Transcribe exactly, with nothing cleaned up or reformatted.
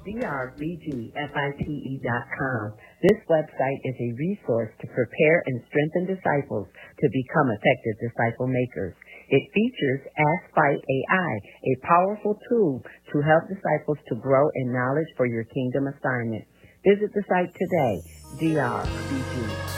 D R B G Fipe dot com. This website is a resource to prepare and strengthen disciples to become effective disciple makers. It features Ask Fight A I, a powerful tool to help disciples to grow in knowledge for your kingdom assignment. Visit the site today, D R B G